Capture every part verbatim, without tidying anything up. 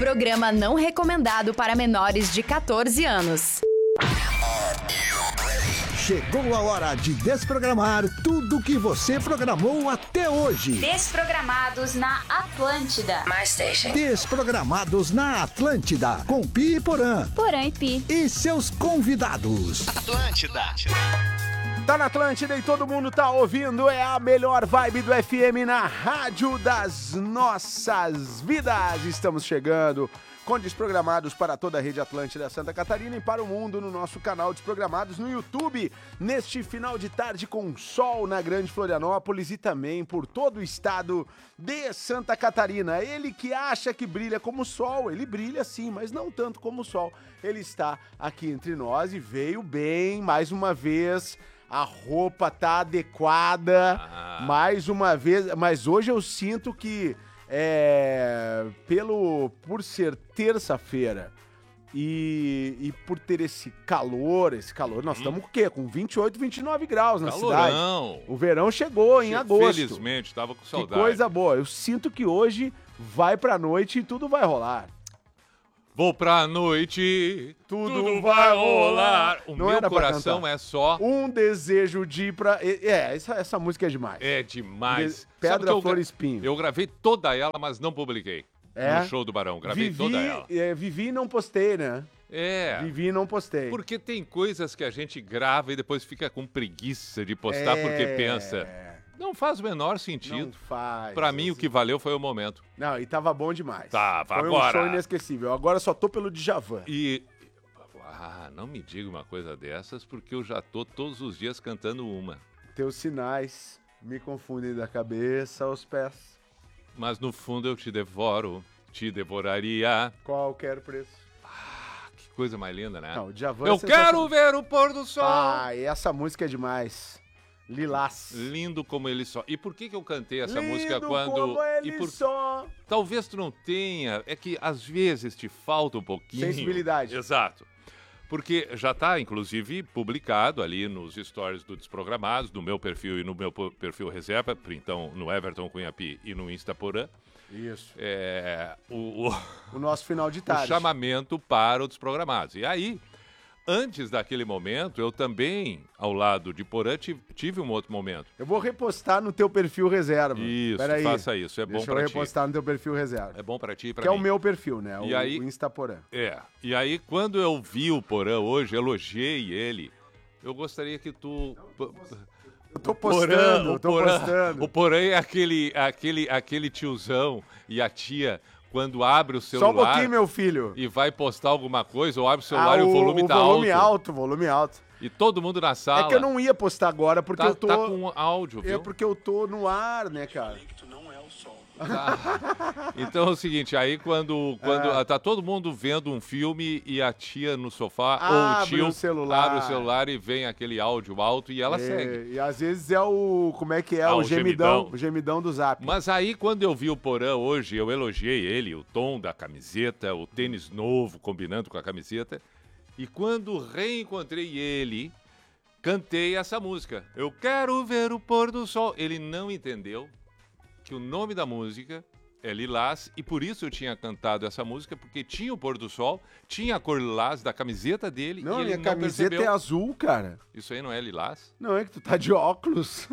Programa não recomendado para menores de catorze anos. Chegou a hora de desprogramar tudo que você programou até hoje. Desprogramados na Atlântida. My station. Desprogramados na Atlântida, com Pi e Porã. Porã e Pi. E seus convidados. Atlântida. Tá na Atlântida e todo mundo tá ouvindo, é a melhor vibe do F M na rádio das nossas vidas. Estamos chegando com Desprogramados para toda a rede Atlântida Santa Catarina e para o mundo no nosso canal Desprogramados no YouTube, neste final de tarde com sol na Grande Florianópolis e também por todo o estado de Santa Catarina. Ele que acha que brilha como o sol, ele brilha sim, mas não tanto como o sol. Ele está aqui entre nós e veio bem mais uma vez. A roupa tá adequada, ah. mais uma vez, mas hoje eu sinto que é, pelo, por ser terça-feira e, e por ter esse calor, esse calor, nós estamos hum. com o quê? Com vinte e oito, vinte e nove graus na Calorão. cidade. O verão chegou em che- agosto. Felizmente, tava com saudade. Que coisa boa, eu sinto que hoje vai pra noite e tudo vai rolar. Vou pra noite, tudo, tudo vai vai rolar. rolar. O Não meu coração é só... Um desejo de ir pra... É, essa, essa música é demais. É demais. De... Pedra, eu Flor gra... Espinho. Eu gravei toda ela, mas não publiquei. É? No show do Barão, gravei Vivi, toda ela. É, vivi e não postei, né? É. Vivi e não postei. Porque tem coisas que a gente grava e depois fica com preguiça de postar é... porque pensa... Não faz o menor sentido. Não faz. Pra mim, assim. o que valeu foi o momento. Não, e tava bom demais. Tava, foi agora. Foi um show inesquecível. Agora só tô pelo Djavan. E... Ah, não me diga uma coisa dessas, porque eu já tô todos os dias cantando uma. Teus sinais me confundem da cabeça aos pés. Mas no fundo eu te devoro, te devoraria. Qualquer preço. Ah, que coisa mais linda, né? Não, o Djavan eu é quero ver o pôr do sol. Ah, e essa música é demais. Lilás. Lindo como ele só. E por que que eu cantei essa Lindo música quando... como ele e por... só. Talvez tu não tenha, é que às vezes te falta um pouquinho. Sensibilidade. Exato. Porque já está, inclusive, publicado ali nos stories do Desprogramados, no meu perfil e no meu perfil reserva, então no Everton Cunhapi e no Insta Porã. Isso. É, o, o, o nosso final de tarde. O chamamento para o Desprogramados. E aí... Antes daquele momento, eu também, ao lado de Porã, tive um outro momento. Eu vou repostar no teu perfil reserva. Isso, Peraí. faça isso, é bom pra ti. Deixa eu repostar no teu perfil reserva. É bom pra ti e pra mim. Que é o meu perfil, né? E o, aí, o Insta Porã. É, e aí quando eu vi o Porã hoje, elogiei ele, eu gostaria que tu... Eu tô postando, Porã, eu tô o Porã, postando. O Porã é aquele, aquele, aquele tiozão e a tia... Quando abre o celular... Só um pouquinho, meu filho. E vai postar alguma coisa, ou abre o celular ah, e o volume o tá volume alto. alto. Volume alto, E todo mundo na sala... É que eu não ia postar agora, porque tá, eu tô... Tá com áudio, viu? É porque eu tô no ar, né, cara? Tá. Então é o seguinte, aí quando, quando é. tá todo mundo vendo um filme e a tia no sofá, abre ou o tio o celular. abre o celular e vem aquele áudio alto e ela é, segue. E às vezes é o... Como é que é? Ah, o, o gemidão, gemidão. O gemidão do Zap. Mas aí quando eu vi o Porã hoje, eu elogiei ele, o tom da camiseta, o tênis novo combinando com a camiseta. E quando reencontrei ele, cantei essa música. Eu quero ver o pôr do sol. Ele não entendeu que o nome da música é Lilás, e por isso eu tinha cantado essa música, porque tinha o pôr do sol, tinha a cor lilás da camiseta dele, não, e ele minha não camiseta percebeu. é azul, cara. Isso aí não é lilás? Não, é que tu tá de óculos.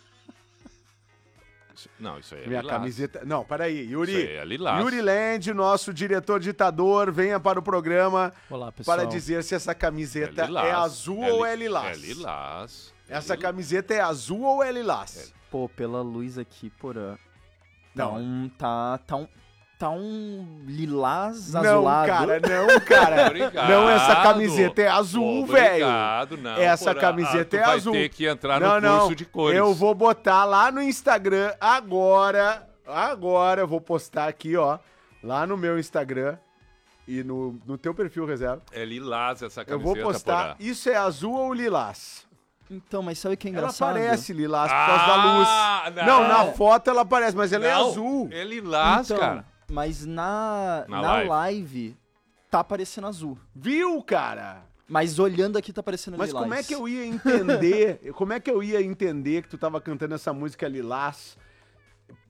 Isso, não, isso aí é minha lilás. camiseta... Não, peraí, Yuri. Isso aí é lilás. Yuri Land, nosso diretor ditador, venha para o programa. Olá, pessoal. Para dizer se essa camiseta é, lilás. é azul é ou li... é lilás. É lilás. Essa é lilás. camiseta é azul ou é lilás? É. Pô, pela luz aqui, Porã. Tá Não. um. Tá, tá um. Tá um lilás não, azulado. Cara, não, cara. Obrigado. Não, essa camiseta é azul, velho. Obrigado, não. Essa Porã. camiseta ah, é vai azul. Vai ter que entrar não, no não. curso de cores. Eu vou botar lá no Instagram agora. Agora eu vou postar aqui, ó. Lá no meu Instagram e no, no teu perfil reserva. É lilás essa camiseta, Eu vou postar. Porã. Isso é azul ou lilás? Então, mas sabe o que é Ela engraçado? parece lilás por causa da luz. Ah, Não. não. na foto ela parece, mas ela Não, é azul. É lilás, então, cara. Mas na, Na na, live. live. tá parecendo azul. Viu, cara? Mas olhando aqui tá parecendo Mas lilás. como é que eu ia entender? Como é que eu ia entender que tu tava cantando essa música lilás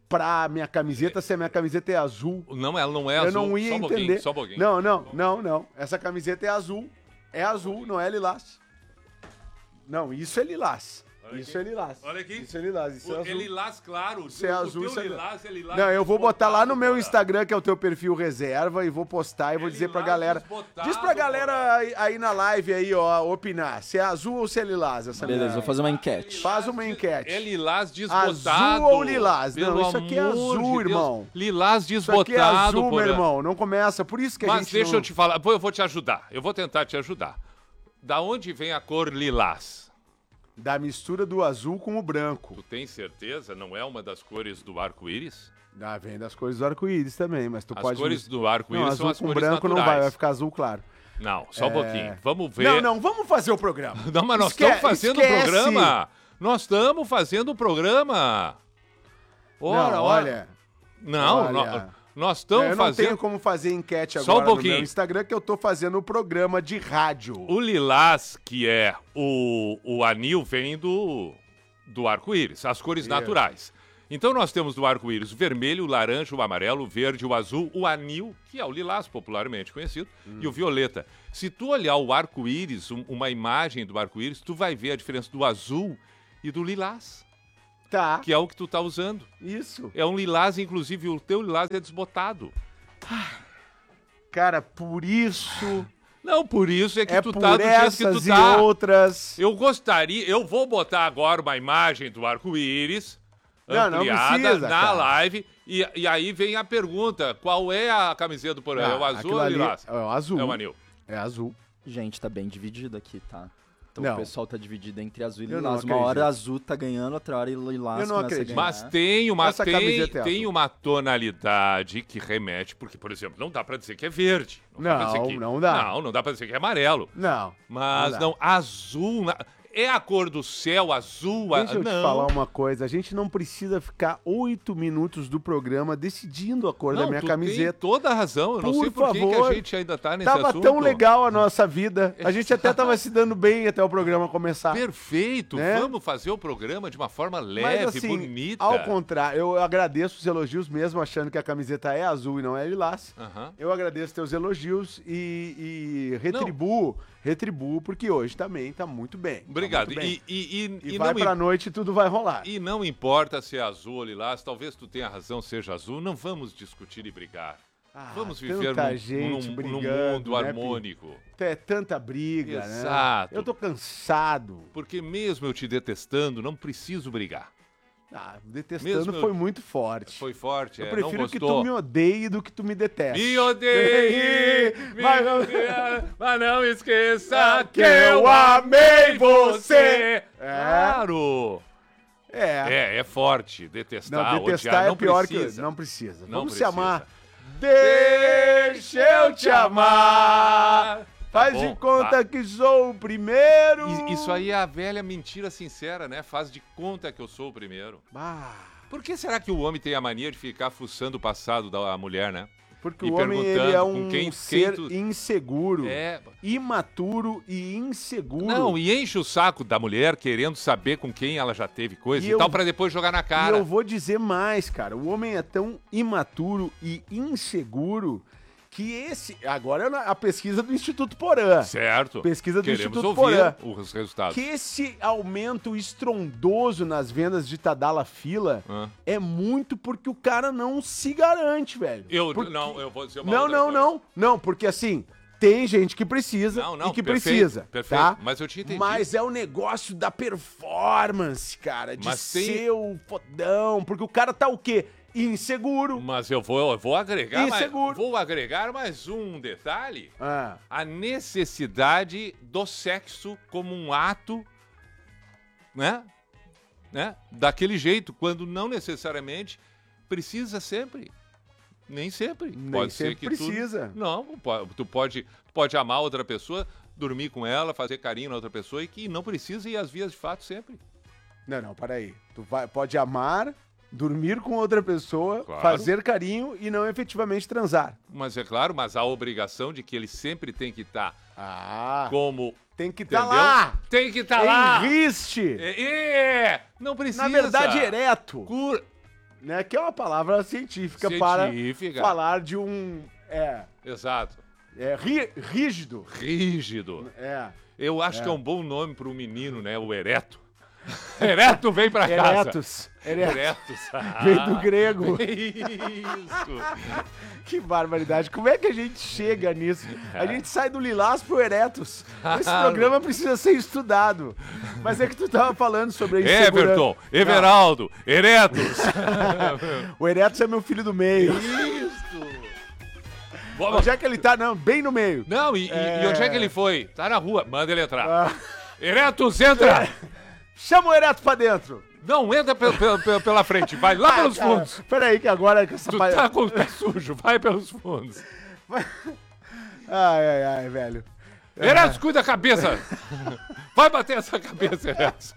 pra minha camiseta se a minha camiseta é azul. Não, ela não é Eu azul. não ia só um entender. pouquinho, só um pouquinho. Não, não, não, não. Essa camiseta é azul. É azul, não é lilás. Não, isso é lilás. Olha Isso aqui. é lilás. Olha aqui. Isso é lilás, isso é O- azul. É lilás claro. Isso é O azul, teu isso é lilás é lilás Não, eu vou botar lá no meu desbotado, Instagram, que é o teu perfil reserva, e vou postar e vou É dizer pra lilás galera. desbotado, Diz pra galera porra. aí, aí na live aí, ó, opinar. Se é azul ou se é lilás essa Beleza, minha- vou fazer uma enquete. Faz uma enquete. É lilás desbotado. Azul ou lilás? Não, Pelo isso aqui é amor azul, de Deus. irmão. Lilás Isso desbotado, aqui é azul, meu Porã. irmão. Não começa. Por isso que a Mas gente deixa não... eu te falar, pô, eu vou te ajudar. Eu vou tentar te ajudar. Da onde vem a cor lilás? Da mistura do azul com o branco. Tu tem certeza? Não é uma das cores do arco-íris? Ah, vem das cores do arco-íris também, mas tu As pode... cores do Não, arco-íris são azul as com cores branco naturais. não vai, vai ficar azul claro. Não, só um pouquinho. Vamos ver. Não, não, vamos fazer o programa. Não, mas nós Esque- estamos fazendo o esquece. programa. Nós estamos fazendo o programa. Ora, Não, ora. olha... Não, olha. nó- nós É, estamos eu não fazendo... tenho como fazer enquete Só um agora no pouquinho. meu Instagram, que eu tô fazendo o programa de rádio. O lilás, que é o, o anil, vem do, do arco-íris, as cores Isso. naturais. Então nós temos do arco-íris o vermelho, o laranja, o amarelo, o verde, o azul, o anil, que é o lilás, popularmente conhecido, Hum. e o violeta. Se tu olhar o arco-íris, um- uma imagem do arco-íris, tu vai ver a diferença do azul e do lilás, Tá, que é o que tu tá usando. isso. É um lilás, inclusive o teu lilás é desbotado. Cara, por isso... Não, por isso é que é tu por tá do jeito que essas tu e tá. outras... Eu gostaria, eu vou botar agora uma imagem do arco-íris Não, não ampliada precisa, na cara. live e, e aí vem a pergunta, qual é a camiseta do Porã? É o Ah, azul aquilo ou é o ali lilás? É o azul. É o anil. É azul. Gente, tá bem dividido aqui, tá? Então Não. o pessoal tá dividido entre azul e Eu não lilás. Uma acredito. hora azul tá ganhando, outra hora lilás Eu não começa acredito. a ganhar. Mas tem uma, Essa tem, camiseta é tem azul. uma tonalidade que remete, porque, por exemplo, não dá pra dizer que é verde. dá pra Não, dizer que- não dá. Não, não dá pra dizer que é amarelo. Não. Mas dá. não, azul... na- É a cor do céu, azul... a- Deixa eu te não. falar uma coisa. A gente não precisa ficar oito minutos do programa decidindo a cor da Não, minha tu camiseta. tem toda a razão. Eu não Por sei por que que favor. a gente ainda tá nesse Tava assunto. tão legal a nossa vida. A gente até tava se dando bem até o programa começar. Perfeito, Né? vamos fazer o programa de uma forma Mas leve, assim, bonita. ao contrário, eu agradeço os elogios mesmo, achando que a camiseta é azul e não é lilás. Aham. Eu agradeço teus elogios e, e retribuo, retribuo, porque hoje também tá muito bem. tá Obrigado. muito bem. E, e, e, E e vai não, pra im- noite e tudo vai rolar. e não importa se é azul ou lilás, talvez tu tenha razão, seja azul, não vamos discutir e brigar. Ah, Vamos viver tanta num, gente num- num brigando, mundo né, Pi? harmônico. É tanta briga, Exato. né? Eu tô cansado. Porque mesmo eu te detestando, não preciso brigar. Ah, detestando Mesmo eu- foi muito forte. Foi forte, Eu é, prefiro não que gostou. tu me odeie do que tu me deteste. Me odeie, me Mas não- odeie, mas não esqueça que eu amei você. É. Claro. É. É, é forte. Detestar, Não, detestar odiar, é não pior precisa. que... Não precisa. Não Vamos precisa. se amar. Deixa eu te amar. Faz bom, de conta tá. que sou o primeiro. I- Isso aí é a velha mentira sincera, né? Faz de conta que eu sou o primeiro. Ah, Por que será que o homem tem a mania de ficar fuçando o passado da mulher, né? porque E o homem ele perguntando é com um quem- quem ser tu- inseguro, É. imaturo e inseguro. Não, e enche o saco da mulher querendo saber com quem ela já teve coisa E e, eu- tal, pra depois jogar na E cara. eu vou dizer mais, cara. O homem é tão imaturo e inseguro que esse... Agora é a pesquisa do Instituto Porã. Certo. Pesquisa do Queremos Instituto ouvir Porã. os resultados. Que esse aumento estrondoso nas vendas de Tadala Fila Hã? é muito porque o cara não se garante, velho. Eu, Porque- não, eu vou dizer uma Não, outra não, coisa. não. Não, porque assim, tem gente que precisa Não, não, e que perfeito, precisa, perfeito, tá? mas eu te entendi. Mas é o negócio da performance, cara, de Mas tem- ser o fodão, porque o cara tá o quê? Inseguro. Mas eu vou, eu vou agregar mais, Inseguro. vou agregar mais um detalhe. Ah, A necessidade do sexo como um ato, né? né? Daquele jeito, quando não necessariamente precisa sempre. Nem sempre. Nem pode sempre ser que precisa. Tu, não, po- tu pode, tu pode amar outra pessoa, dormir com ela, fazer carinho na outra pessoa e que não precisa ir às vias de fato sempre. não, não, peraí. Tu vai, pode amar, dormir com outra pessoa, Claro. fazer carinho e não efetivamente transar. Mas é claro, mas a obrigação de que ele sempre tem que estar Ah, como. tem que estar Entendeu? lá. Tem que estar lá. Em riste. É, é, não precisa. Na verdade, ereto. Cur... né? Que é uma palavra científica, Científica. para falar de um... É, Exato. é ri- rígido. Rígido. É. Eu acho que é um bom nome para um menino, né? O ereto. Ereto, vem pra casa. Eretos. Eretos. Eretos. Veio do grego. Isso. Que barbaridade. Como é que a gente chega nisso? A gente sai do Lilás pro Eretos. Esse programa precisa ser estudado. Mas é que tu tava falando sobre a insegurança. Everton, Everaldo, Eretos. O Eretos é meu filho do meio. Isso. Vamos. Onde é que ele tá? Não, bem no meio. Não, e, É. e onde é que ele foi? Tá na rua, manda ele entrar. Ah. Eretos, entra! Chama o Eretos pra dentro. Não, entra pe- pe- pe- pela frente, vai lá pelos Ah, cara, fundos. Peraí que agora... Que essa Tu pa- tá com o pé sujo, vai pelos fundos. Ai, ai, ai, velho. Eretos, cuida da cabeça. Vai bater essa cabeça, Eretos.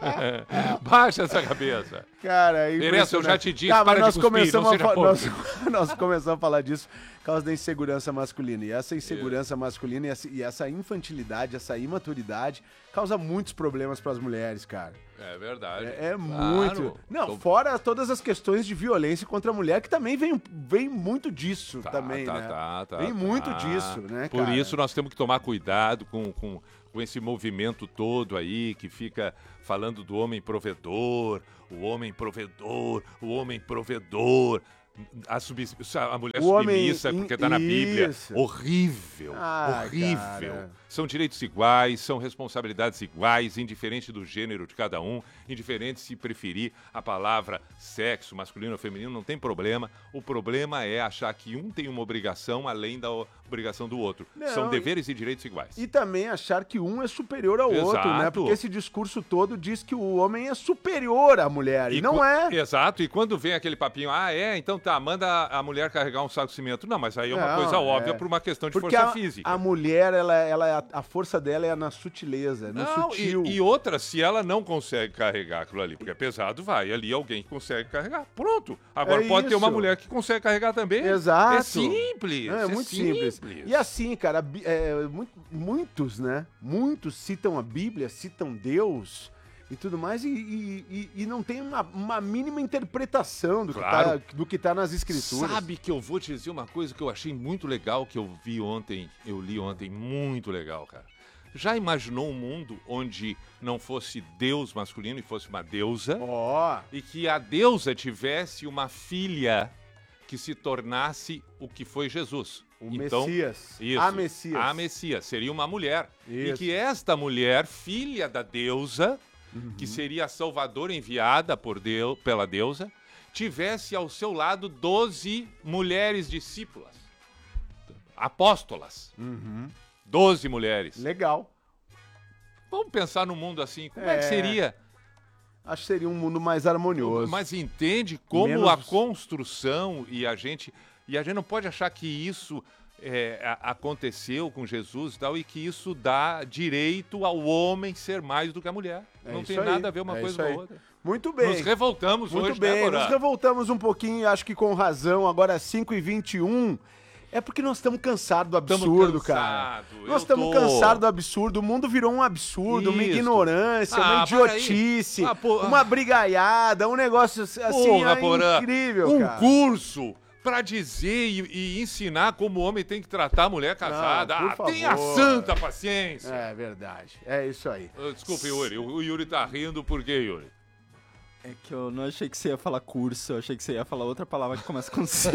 Baixa essa cabeça. Cara, é Eretos, eu já te disse, Tá, mas para de nós cuspir, começamos não a seja fa- porco. nós, nós começamos a falar disso por causa da insegurança masculina. E essa insegurança masculina e essa, e essa infantilidade, essa imaturidade causa muitos problemas pras mulheres, cara. É verdade. É, é Claro. muito. Não, Tô- fora todas as questões de violência contra a mulher, que também vem, vem muito disso Tá, também, tá, né? tá, tá, vem tá. muito disso, né, Por cara? isso nós temos que tomar cuidado com, com, com esse movimento todo aí que fica falando do homem provedor, o homem provedor, o homem provedor. A, submiss- a mulher O homem submissa, in- porque tá na Bíblia. isso. Horrível, Ai, horrível. cara. São direitos iguais, são responsabilidades iguais, indiferente do gênero de cada um, indiferente se preferir a palavra sexo, masculino ou feminino, não tem problema. O problema é achar que um tem uma obrigação além da o- obrigação do outro. Não, São e- deveres e direitos iguais. E também achar que um é superior ao outro, né? Exato. Porque esse discurso todo diz que o homem é superior à mulher. E, não qu- é. Exato, e quando vem aquele papinho, ah, é, então tá, manda a a mulher carregar um saco de cimento. Não, mas aí é uma Não, coisa óbvia é. por uma questão de Porque força a, física. a mulher, ela, ela, é a, a força dela é na sutileza, no Não, sutil. e, e outra, se ela não consegue carregar aquilo ali, porque é pesado, vai ali alguém que consegue carregar. Pronto. Agora É pode ter uma isso. mulher que consegue carregar também. Exato. É simples. É, muito simples. E assim, cara, a Bí- é, mu- muitos, né? Muitos citam a Bíblia, citam Deus e tudo mais, e, e- e- e não tem uma, uma mínima interpretação do, Claro. que tá, do que tá nas escrituras. Sabe que eu vou te dizer uma coisa que eu achei muito legal, que eu vi ontem, eu li ontem, muito legal, cara. Já imaginou um mundo onde não fosse Deus masculino e fosse uma deusa? Ó, E que a deusa tivesse uma filha que se tornasse o que foi Jesus. o Então, Messias. Isso, A Messias. A Messias, seria uma mulher. E Isso. que esta mulher, filha da deusa, Uhum. que seria a salvadora enviada por Deus, pela deusa, tivesse ao seu lado doze mulheres discípulas, apóstolas. Uhum. Doze mulheres. Legal. Vamos pensar no mundo assim, como é, É. que seria? Acho que seria um mundo mais harmonioso. Mas entende como Menos- a construção e a gente... E a gente não pode achar que isso é, a- aconteceu com Jesus e tal, e que isso dá direito ao homem ser mais do que a mulher. É não isso tem aí, nada a ver uma é coisa isso com aí. a outra. Muito bem. Nos revoltamos Muito hoje, bem, né, Porã? nos revoltamos um pouquinho, acho que com razão, agora às cinco e vinte e um. É porque nós estamos cansados do Tamo absurdo, cansado, cara. eu Nós estamos tô. cansados do absurdo. O mundo virou um absurdo, uma Isso. ignorância, Ah, uma para aí. idiotice, Ah, pô, ah. uma brigaiada, um negócio assim Porra, é Porã, incrível, um cara. curso pra dizer e, e ensinar como o homem tem que tratar a mulher casada. Não, por ah, tenha favor. santa paciência. É verdade. É isso aí. Ah, Desculpa, Yuri. O o Yuri tá rindo por quê, Yuri? É que eu não achei que você ia falar curso, eu achei que você ia falar outra palavra que começa com C.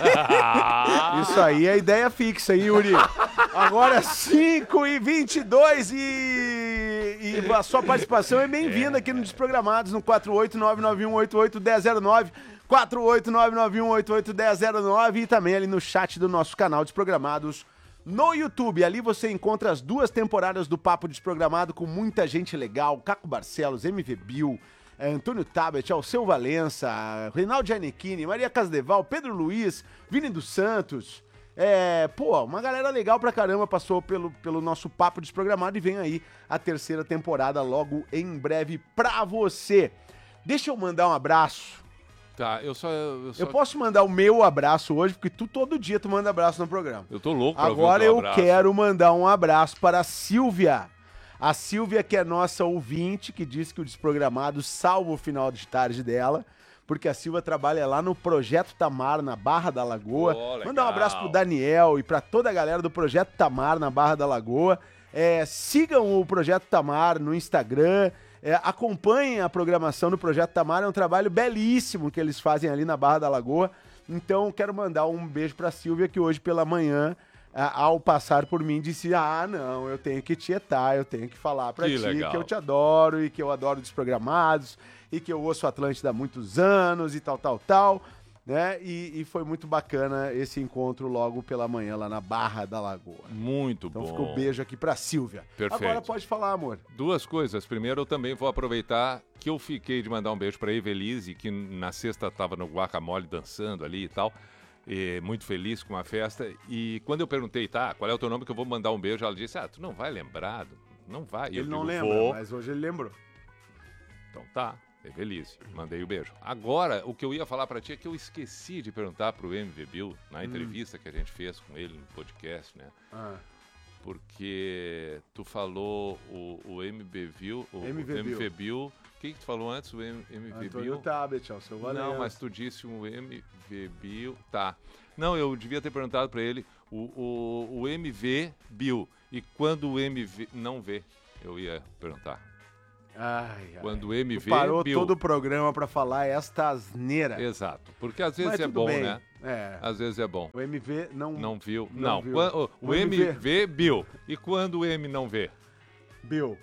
Isso aí é ideia fixa, hein, Yuri? Agora cinco e vinte e dois e, e a sua participação é bem-vinda aqui no Desprogramados no quatro oito nove nove um oito oito um zero zero nove, quatro oito nove nove um oito oito um zero zero nove e também ali no chat do nosso canal Desprogramados no YouTube. Ali você encontra as duas temporadas do Papo Desprogramado com muita gente legal, Caco Barcelos, M V Bill, é, Antônio Tabet, Alceu Valença, Reinaldo Giannichini, Maria Casdeval, Pedro Luiz, Vini dos Santos. É, pô, uma galera legal pra caramba passou pelo, pelo nosso Papo Desprogramado e vem aí a terceira temporada logo em breve pra você. Deixa eu mandar um abraço. Tá, eu só... Eu, só, Eu posso mandar o meu abraço hoje, porque tu todo dia tu manda abraço no programa. eu tô louco pra ouvir o Agora teu eu abraço. quero mandar um abraço para a Silvia. A Silvia, que é nossa ouvinte, que diz que o Desprogramado salva o final de tarde dela, porque a Silvia trabalha lá no Projeto Tamar, na Barra da Lagoa. Oh, legal. Manda um abraço pro Daniel e pra toda a galera do Projeto Tamar, na Barra da Lagoa. É, sigam o Projeto Tamar no Instagram, é, acompanhem a programação do Projeto Tamar, é um trabalho belíssimo que eles fazem ali na Barra da Lagoa. Então, quero mandar um beijo pra Silvia, que hoje pela manhã, ao passar por mim, disse, ah, não, eu tenho que tietar, eu tenho que falar pra Que ti legal. que eu te adoro e que eu adoro Desprogramados e que eu ouço Atlântida há muitos anos e tal, tal, tal, né? E, e foi muito bacana esse encontro logo pela manhã lá na Barra da Lagoa. Muito Então bom. ficou um beijo aqui pra Silvia. Perfeito. Agora pode falar, amor. Duas coisas. Primeiro, eu também vou aproveitar que eu fiquei de mandar um beijo pra Evelise, que na sexta tava no Guacamole dançando ali e tal. E muito feliz com a festa. E quando eu perguntei, tá, qual é o teu nome que eu vou mandar um beijo, ela disse, ah, tu não vai lembrar? Não vai. E Ele eu não digo, lembra, vou. mas hoje ele lembrou. Então tá, Evelise, mandei o beijo. Agora, o que eu ia falar pra ti é que eu esqueci de perguntar pro M V Bill, na entrevista que a gente fez com ele no podcast, né? Ah. Porque tu falou o, o M V Bill, o M V M V Bill. Bill. O que, que tu falou antes? O M V Antônio Bill? Tabet, ao seu Valença. Não, mas tu disse um M V Bill. Tá. Não, eu devia ter perguntado pra ele o, o, o M V Bill. E quando o M V não vê, eu ia perguntar. Ai, ai. Quando o M V Tu parou Bill. todo o programa pra falar esta asneira. Exato. Porque às vezes Mas é tudo bom, bem. né? É. Às vezes é bom. O M V não... Não viu? Não Não. viu. Quan- o O o M V M V Bill. E quando o M não vê? Bill.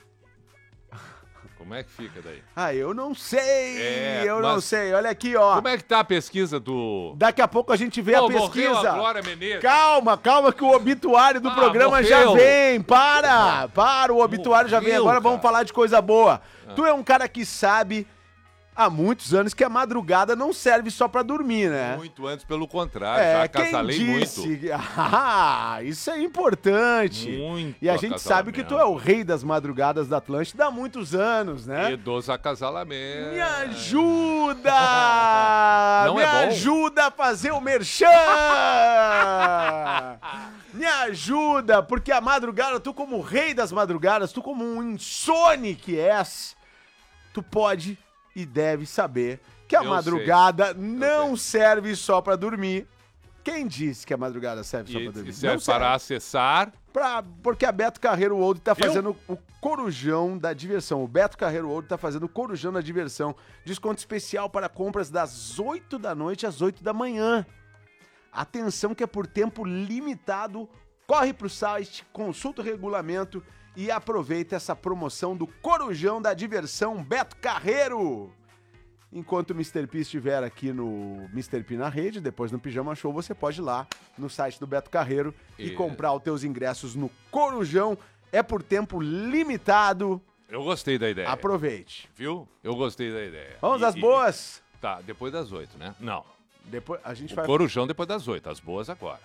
Como é que fica daí? Ah, eu não sei, É, eu não mas- sei. Olha aqui, ó. Como é que tá a pesquisa do... Daqui a pouco a gente vê Pô, a pesquisa. morreu a Glória Menezes. Calma, calma que o obituário do Ah, programa já morreu. vem. Para, para, o obituário já vem. Morreu, Agora vamos cara. falar de coisa boa. Tu é um cara que sabe há muitos anos que a madrugada não serve só pra dormir, né? Muito antes, pelo contrário. É, já quem acasalei disse? muito. Ah, isso é importante. Muito E a gente sabe que tu é o rei das madrugadas da Atlântida há muitos anos, né? E dos acasalamentos. Me ajuda! Não Me é bom? ajuda a fazer o merchan! Me ajuda, porque a madrugada, tu como rei das madrugadas, tu como um insone que és, tu pode e deve saber que a Eu madrugada não serve só pra dormir. Quem disse que a madrugada serve só E, pra dormir? e serve Não para acessar. Pra- porque a Beto Carreiro Old tá Eu? fazendo o Corujão da Diversão. O Beto Carreiro Old tá fazendo o Corujão da Diversão. Desconto especial para compras das oito da noite às oito da manhã. Atenção que é por tempo limitado. Corre pro site, consulta o regulamento e aproveita essa promoção do Corujão da Diversão Beto Carreiro. Enquanto o mister P estiver aqui no mister P na rede, depois no Pijama Show, você pode ir lá no site do Beto Carreiro e E- comprar os teus ingressos no Corujão. É por tempo limitado. Eu gostei da ideia. Aproveite. Viu? Eu gostei da ideia. Vamos E- às e- boas? Tá, depois das oito, né? Não. Depois a gente O vai... Corujão depois das oito. As boas agora.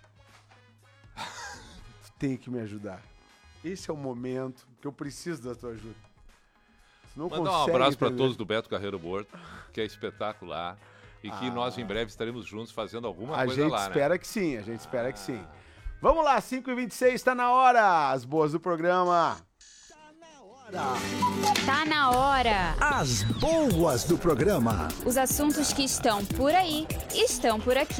Tem que me ajudar. Esse é o momento que eu preciso da tua ajuda. Você não Mandar um consegue abraço para entender. todos do Beto Carreiro World, que é espetacular. E que Ah. nós em breve estaremos juntos fazendo alguma A coisa gente lá, espera né? que sim, a gente espera que sim. Vamos lá, cinco e vinte e seis, tá na hora. As boas do programa. Tá na hora. As boas do programa. Os assuntos que estão por aí estão por aqui.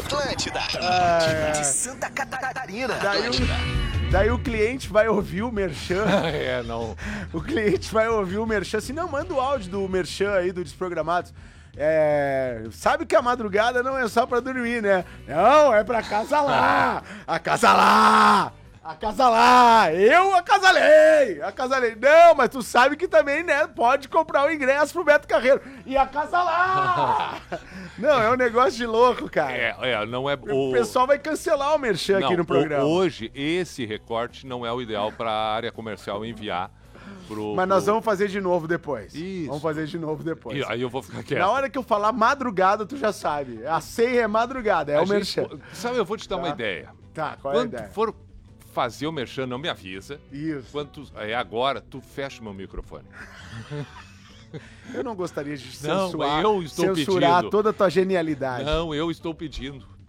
É, Santa Catarina. daí, o, daí o cliente vai ouvir o merchan. é, não. O cliente vai ouvir o merchan. Se não, manda o áudio do merchan aí, do Desprogramados. É, sabe que a madrugada não é só pra dormir, né? Não, é pra acasalar. Acasalar. Acasalar. Eu acasalei. Acasalei. Não, mas tu sabe que também, né, pode comprar o ingresso pro Beto Carreiro. E acasalar. Não, é um negócio de louco, cara. É, é, não é... O pessoal vai cancelar o merchan não, aqui no o- programa. Hoje, esse recorte não é o ideal para a área comercial enviar pro... Mas nós pro- vamos fazer de novo depois. Isso. Vamos fazer de novo depois. E aí eu vou ficar quieto. Na hora que eu falar madrugada, tu já sabe. A senha é madrugada, é A o gente- merchan. Sabe, eu vou te dar uma Tá. ideia. Tá, qual é a Quando ideia? for fazer o merchan, não me avisa. Isso. Quando tu, é agora, tu fecha o meu microfone. Eu não gostaria de Não, censurar, eu estou censurar pedindo. toda a tua genialidade. Não, eu estou pedindo.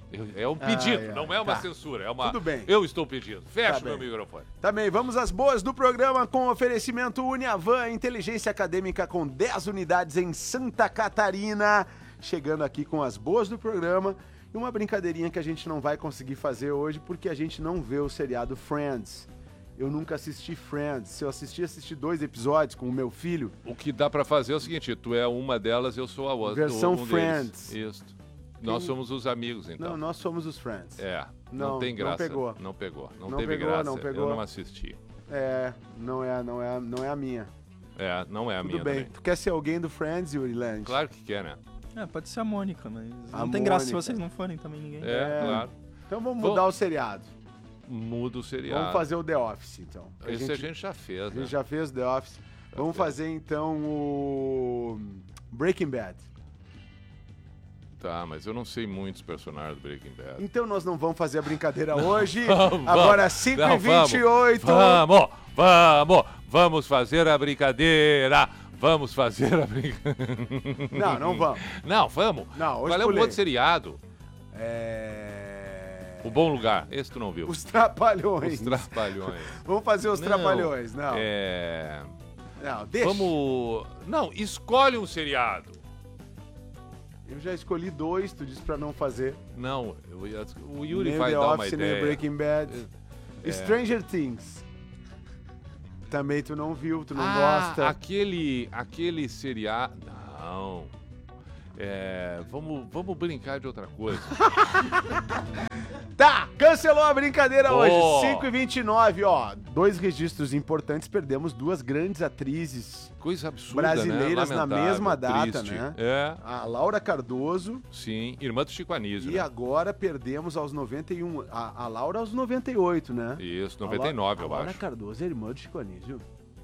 Eu- É um pedido, Ah, é. não é uma Tá. censura. É uma... Tudo bem. Eu estou pedindo. Fecha Tá o meu bem. microfone. Também vamos às boas do programa com oferecimento Uniavan, inteligência acadêmica com dez unidades em Santa Catarina. Chegando aqui com as boas do programa e uma brincadeirinha que a gente não vai conseguir fazer hoje porque a gente não vê o seriado Friends. Eu nunca assisti Friends. Se eu assistir, assisti dois episódios com o meu filho. O que dá pra fazer é o seguinte, tu é uma delas, eu sou a outra. Versão um deles. Friends. Isso. Nós somos os amigos, então. Não, nós somos os Friends. É, não, Não, tem não graça. pegou. Não pegou. Não, Não teve pegou, graça. não pegou. Eu não assisti. É, não é, não é, não é a minha. É, não é a Tudo minha bem. também. Tu quer ser alguém do Friends, Yuri Land? Claro que quer, né? É, pode ser a Mônica, mas A não tem graça se Mônica. vocês não forem também, ninguém. É, É. claro. Então vamos Vou- mudar o seriado. Muda o seriado. Vamos fazer o The Office, então. A Esse gente, a gente já fez, a né? gente já fez The Office. Vamos fez. fazer, então, o Breaking Bad. Tá, mas eu não sei muitos personagens do Breaking Bad. Então nós não vamos fazer a brincadeira hoje. Vamos, Agora, vamos. cinco Não, e vinte e oito. Vamos, vamos, vamos fazer a brincadeira. Vamos fazer a brincadeira. Não, não vamos. Não, vamos. Não, hoje Qual é o pulei. outro seriado? É... O Bom Lugar. Esse tu não viu. Os Trapalhões. Os Trapalhões. Vamos fazer os Não, Trapalhões, não. É... Não, deixa. Vamos... Não, escolhe um seriado. Eu já escolhi dois, tu disse pra não fazer. Não, eu ia- o Yuri Nem vai The dar uma Office, nem ideia. Breaking Bad. É. Stranger Things. Também tu não viu, tu não ah, gosta. aquele, aquele seriado... Não. É, vamos, vamos brincar de outra coisa. Tá, cancelou a brincadeira Oh. hoje, cinco e vinte e nove, ó. Dois registros importantes, perdemos duas grandes atrizes Coisa absurda, brasileiras né? na Lamentável, mesma data, triste. né? É, A Laura Cardoso sim. Irmã do Chico Anísio, e né? agora perdemos aos noventa e um, a, a Laura aos noventa e oito, né? Isso, A noventa e nove, Lau- eu A Laura acho. Cardoso é irmã do Chico Anísio.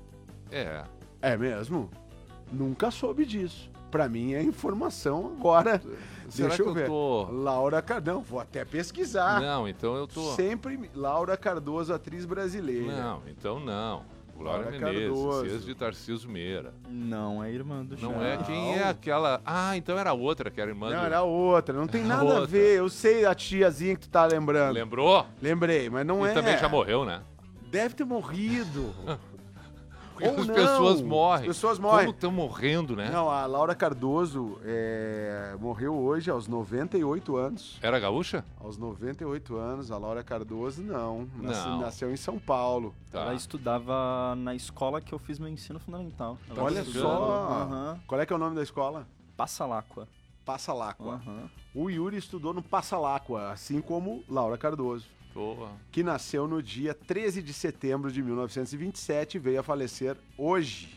É. É mesmo? Nunca soube disso. Pra mim é informação agora. Será Deixa que eu ver. tô... Laura Cardoso, vou até pesquisar. Não, então eu tô... Sempre Laura Cardoso, atriz brasileira. Não, então não. Glória Laura Menezes, Cardoso. ex de Tarcísio Meira. Não é irmã do Não Chaves. é? Quem é aquela... Ah, então era outra que era irmã Não, do... era outra, não tem Era nada a outra. ver. Eu sei a tiazinha que tu tá lembrando. Lembrou? Lembrei, mas não e é. também já morreu, né? Deve ter morrido. Porque Ou as não. pessoas morrem. As pessoas morrem. Como estão morrendo, né? Não, a Laura Cardoso é, morreu hoje aos noventa e oito anos. Era gaúcha? Aos noventa e oito anos, a Laura Cardoso não. Nasce- Não. Nasceu em São Paulo. Tá. Ela estudava na escola que eu fiz meu ensino fundamental. Ela Olha estudou- só. Aham. Qual é que é o nome da escola? Passalacqua. Passalacqua. Aham. O Yuri estudou no Passalacqua, assim como Laura Cardoso, Boa. que nasceu no dia treze de setembro de mil novecentos e vinte e sete e veio a falecer hoje,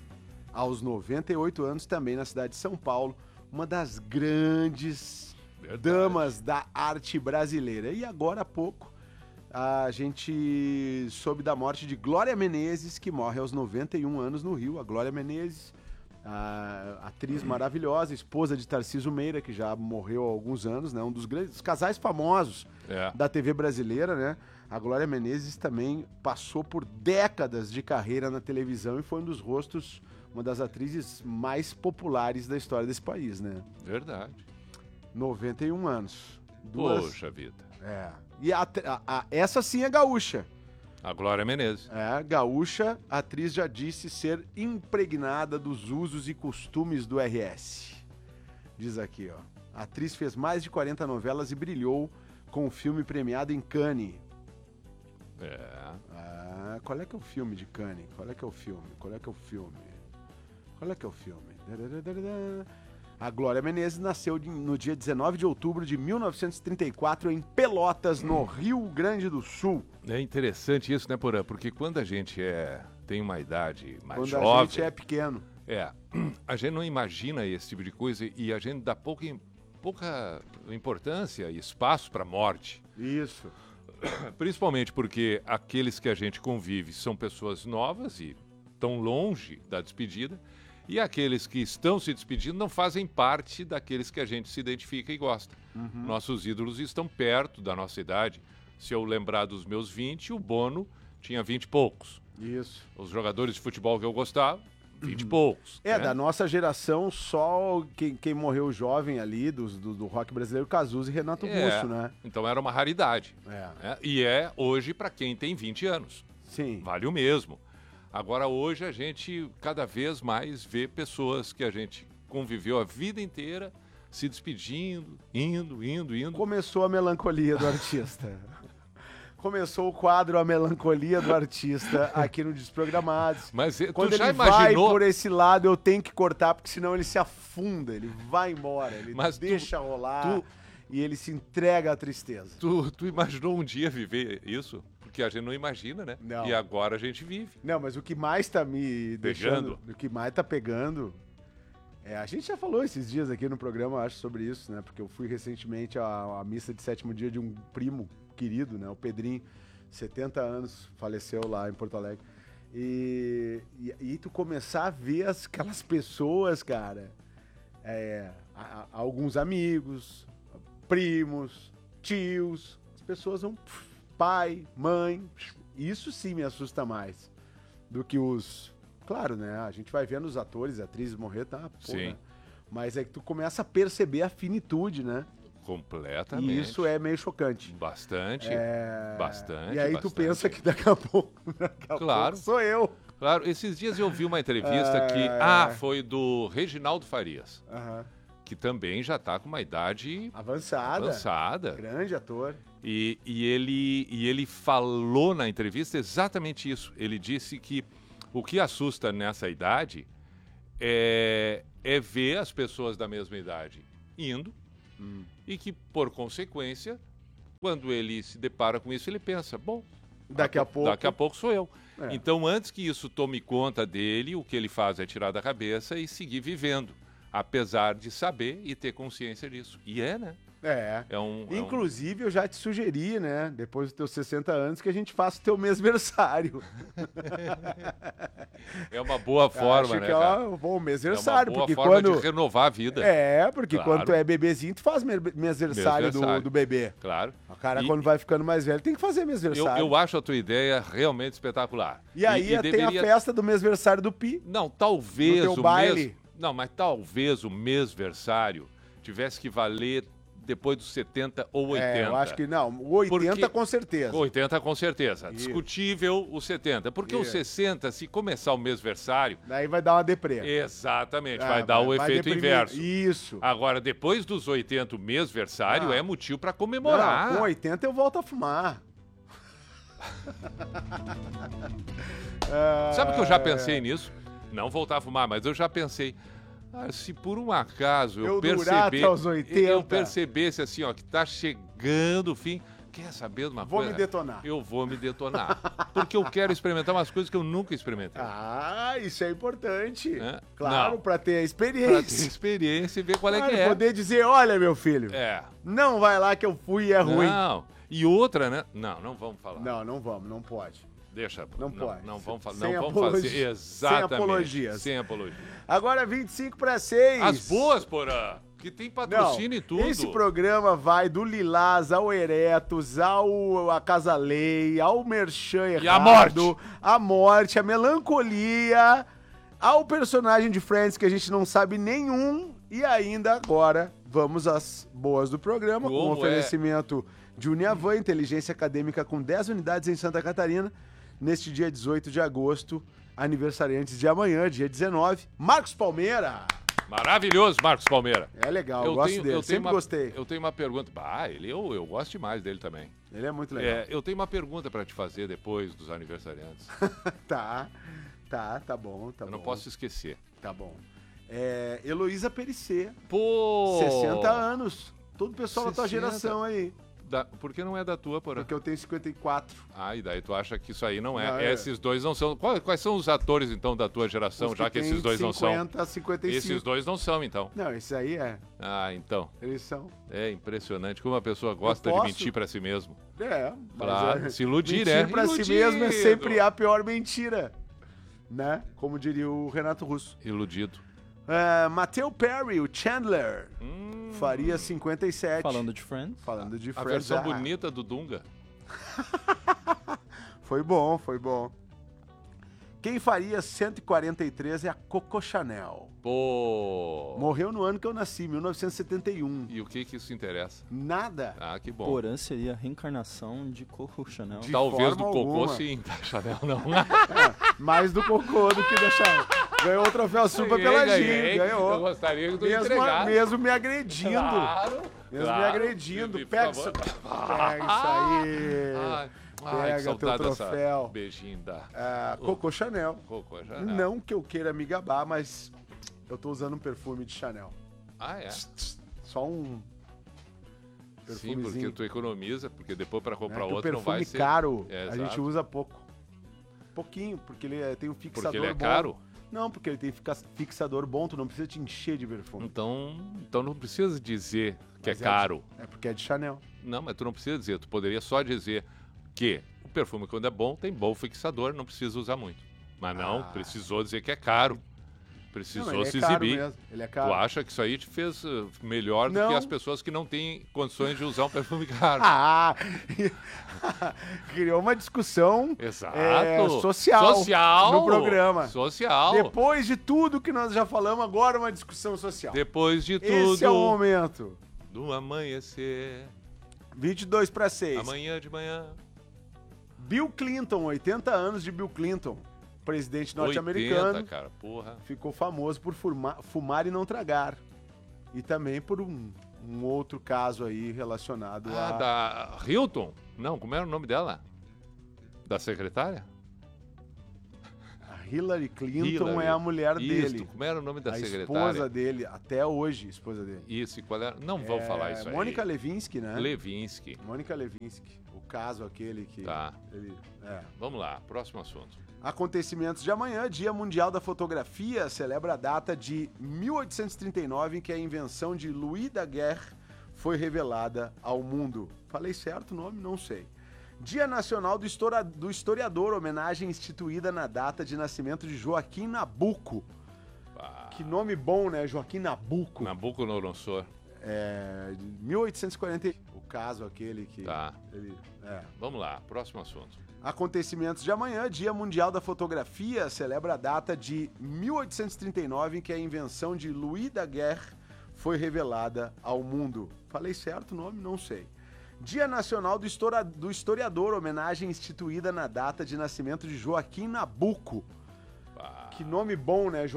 aos noventa e oito anos, também na cidade de São Paulo, uma das grandes Verdade. damas da arte brasileira. E agora há pouco a gente soube da morte de Glória Menezes, que morre aos noventa e um anos no Rio. A Glória Menezes, a atriz maravilhosa, esposa de Tarcísio Meira, que já morreu há alguns anos, né? Um dos grandes dos casais famosos É. da T V brasileira, né? A Glória Menezes também passou por décadas de carreira na televisão e foi um dos rostos, uma das atrizes mais populares da história desse país, né? Verdade. noventa e um anos. Duas... Poxa vida. É. E a, a- a- essa sim é gaúcha. A Glória Menezes. É, gaúcha, a atriz já disse ser impregnada dos usos e costumes do R S. Diz aqui, ó. A atriz fez mais de quarenta novelas e brilhou com o filme premiado em Cannes. É. Ah, qual é que é o filme de Cannes? Qual é que é o filme? Qual é que é o filme? Qual é que é o filme? Dadadadadá. A Glória Menezes nasceu de- no dia dezenove de outubro de mil novecentos e trinta e quatro em Pelotas, no Rio Grande do Sul. É interessante isso, né, Porã? Porque quando a gente é tem uma idade mais Quando jovem... a gente é pequeno. É, a gente não imagina esse tipo de coisa e a gente dá pouca, im- pouca importância e espaço para a morte. Isso. Principalmente porque aqueles que a gente convive são pessoas novas e tão longe da despedida, e aqueles que estão se despedindo não fazem parte daqueles que a gente se identifica e gosta. Nossos ídolos estão perto da nossa idade. Se eu lembrar dos meus vinte, o Bono tinha vinte e poucos. Isso. Os jogadores de futebol que eu gostava, vinte e poucos. É, né? da nossa geração, só quem, quem morreu jovem ali, dos, do, do rock brasileiro, Cazuza e Renato É, Russo, né? Então era uma raridade. É. né? E é hoje para quem tem vinte anos. Sim. Vale o mesmo. Agora, hoje, a gente cada vez mais vê pessoas que a gente conviveu a vida inteira se despedindo, indo, indo, indo. Começou a melancolia do artista. Começou o quadro A Melancolia do Artista aqui no Desprogramados. Mas eh, Quando tu já ele vai imaginou... por esse lado, eu tenho que cortar, porque senão ele se afunda, ele vai embora, ele Mas tu- deixa rolar tu- e ele se entrega à tristeza. Tu, tu imaginou um dia viver isso? Porque a gente não imagina, né? Não. E agora a gente vive. Não, mas o que mais tá me deixando, o que mais tá pegando, é, a gente já falou esses dias aqui no programa, acho, sobre isso, né? Porque eu fui recentemente à, à missa de sétimo dia de um primo querido, né? O Pedrinho, setenta anos, faleceu lá em Porto Alegre. E, e, e tu começar a ver as, aquelas pessoas, cara, é, a- a- alguns amigos, primos, tios, as pessoas vão, pff, pai, mãe, isso sim me assusta mais do que os... Claro, né? A gente vai vendo os atores e atrizes morrer, tá? Pô, Sim. né? Mas é que tu começa a perceber a finitude, né? Completamente. E isso é meio chocante. Bastante. É, Bastante, E aí tu bastante. pensa que daqui a pouco, daqui a Claro. pouco sou eu. Claro, esses dias eu vi uma entrevista É. que... Ah, foi do Reginaldo Farias, Aham. que também já tá com uma idade Avançada. avançada. Grande ator. E, e, ele, e ele falou na entrevista exatamente isso. Ele disse que o que assusta nessa idade é, é ver as pessoas da mesma idade indo Hum. e que, por consequência, quando ele se depara com isso, ele pensa, bom, Daqui a pouco... daqui a pouco sou eu. É. Então, antes que isso tome conta dele, o que ele faz é tirar da cabeça e seguir vivendo, apesar de saber e ter consciência disso. E é, né? É. É um, é um- Inclusive, eu já te sugeri, né? Depois dos teus sessenta anos, que a gente faça o teu mêsversário. é uma boa forma, Acho né, que cara? é um bom É uma mêsversário, boa porque forma quando... de renovar a vida. É, porque Claro. quando tu é bebezinho, tu faz mer- mêsversário do, Mêsversário. do bebê. Claro. O cara, E- quando vai ficando mais velho, tem que fazer Eu, mêsversário. eu acho a tua ideia realmente espetacular. E aí tem deveria- a festa do mêsversário do Pi. Não, talvez No teu o baile. mês... Não, mas talvez o mêsversário tivesse que valer depois dos setenta ou oitenta. É, eu acho que não. O oitenta Porque- com certeza. oitenta com certeza. Isso. Discutível o setenta. Porque o Isso. sessenta, se começar o mêsversário, Daí vai dar uma deprê. exatamente, Ah, vai dar o vai efeito deprimir. inverso. Isso. Agora, depois dos oitenta, o mêsversário Ah. é motivo para comemorar. Não, com oitenta eu volto a fumar. Sabe que eu já Ah, pensei nisso? Não voltar a fumar, mas eu já pensei. Ah, se por um acaso eu, Eu durar perceber, até os oitenta. eu percebesse assim, ó, que tá chegando o fim, quer saber de uma Vou coisa? me detonar. Eu vou me detonar, porque eu quero experimentar umas coisas que eu nunca experimentei. Ah, isso é importante. É? Claro, Não. pra ter a Pra ter experiência. experiência e ver qual é Claro, que é. poder dizer, olha, meu filho, É. não vai lá que eu fui e é ruim. Não. E outra, né? Não, não vamos falar. Não, não vamos, não pode. Deixa. Não pode. Não vamos falar. Sem Não vamos apologia- fazer. sem Exatamente. apologias. Sem apologia. Agora vinte e cinco para seis. As boas, Porã. Que tem patrocínio Não, e tudo. esse programa vai do Lilás ao Eretos, ao a Casalei, ao Merchan errado, E a morte. a morte, a melancolia, ao personagem de Friends que a gente não sabe nenhum e ainda agora vamos às boas do programa com Como o oferecimento de Uniavan, inteligência acadêmica com dez unidades em Santa Catarina, neste dia dezoito de agosto, aniversariantes de amanhã, dia dezenove, Marcos Palmeira. Maravilhoso, Marcos Palmeira. É legal, eu, gosto dele, sempre uma, gostei. Eu tenho uma pergunta. Ah, ele eu, eu gosto demais dele também. Ele é muito legal. É, eu tenho uma pergunta pra te fazer depois dos aniversariantes. Tá, tá, tá bom, tá eu bom. não posso esquecer. Tá bom. É, Heloísa Perissé, Pô! sessenta anos. Todo o pessoal da tua sessenta. geração aí. Da, por que não é da tua, Porã? Porque eu tenho cinquenta e quatro. Ah, e daí tu acha que isso aí não é. Não, é. Esses dois não são. Quais, quais são os atores, então, da tua geração, Os já que tem esses dois não são? cinquenta, cinquenta e cinco. Esses dois não são, então. Não, esse aí é. Ah, então. Eles são. É impressionante como a pessoa gosta de posso? mentir pra si mesmo. É, mas Claro, é, se iludir, mentir né? pra si Iludido. mesmo é sempre a pior mentira. Né? Como diria o Renato Russo. Iludido. É, Matthew Perry, o Chandler, Hum, faria cinquenta e sete. Falando de Friends. Falando de a Friends. versão Ah, bonita do Dunga. Foi bom, foi bom. Quem faria cento e quarenta e três é a Coco Chanel. Pô. Morreu no ano que eu nasci, mil novecentos e setenta e um. E o que que isso interessa? Nada. Ah, que bom. Porã seria a reencarnação de Coco Chanel. De Talvez forma do cocô, alguma. sim. Da Chanel, não. É, mais do Cocô do que da Chanel. Ganhou o troféu Super pela Ganhei, Gin. Ganhou. Eu gostaria que tu Mesmo, entregasse. mesmo me agredindo. Claro. Mesmo claro. me agredindo. Por Pega favor. isso, pega isso aí. Ai, ai, Pega que teu saudade dessa troféu. beijinho da Ah, Coco Chanel. Coco Chanel. Não que eu queira me gabar, mas eu tô usando um perfume de Chanel. Ah, é? Só um Sim, perfumezinho. porque tu economiza, porque depois para né? comprar Que o outro não perfume vai ser... caro, É, a exato. gente usa pouco. Pouquinho, porque ele é- tem um fixador Porque ele é bom. caro? Não, porque ele tem fica- fixador bom, tu não precisa te encher de perfume. Então, então não precisa dizer que Mas é caro. de- é porque é de Chanel. Não, mas tu não precisa dizer. Tu poderia só dizer que o perfume, quando é bom, tem bom fixador, não precisa usar muito. Mas não, Ah. precisou dizer que é caro. Precisou Não, ele se é caro exibir. mesmo. Ele é Tu caro. acha que isso aí te fez uh, melhor do Não. que as pessoas que não têm condições de usar um perfume caro? Ah! Criou uma discussão Exato. é, social, Social. no programa. Social. Depois de tudo que nós já falamos, agora uma discussão social. Depois de tudo. Esse é o momento. Do amanhecer. vinte e dois para seis. Amanhã de manhã. Bill Clinton, oitenta anos de Bill Clinton, presidente oitenta, norte-americano, cara, porra. ficou famoso por fumar, fumar e não tragar. E também por um, um outro caso aí relacionado Ah, a... da Hilton? Não, como era o nome dela? Da secretária? A Hillary Clinton Hillary. é a mulher Isso, dele. como era o nome da a secretária? esposa dele, até hoje, esposa dele. Isso, e qual era? Não vamos É, falar isso aí. Mônica Lewinsky, né? Lewinsky. Mônica Lewinsky. O caso aquele que... Tá. Ele, é. Vamos lá, próximo assunto. Acontecimentos de amanhã, Dia Mundial da Fotografia, celebra a data de mil oitocentos e trinta e nove em que a invenção de Louis Daguerre foi revelada ao mundo. Falei certo o nome? Não sei. Dia Nacional do, Histora- do Historiador, homenagem instituída na data de nascimento de Joaquim Nabuco. Ah, Que nome bom, né? Joaquim Nabuco. Nabucodonosor. É, de mil oitocentos e quarenta. O caso aquele que... Tá. Ele, é. Vamos lá, próximo assunto. Acontecimentos de amanhã, Dia Mundial da Fotografia, celebra a data de mil oitocentos e trinta e nove em que a invenção de Louis Daguerre foi revelada ao mundo. Falei certo o nome? Não sei. Dia Nacional do, Histora- do Historiador, homenagem instituída na data de nascimento de Joaquim Nabuco. Ah, Que nome bom, né?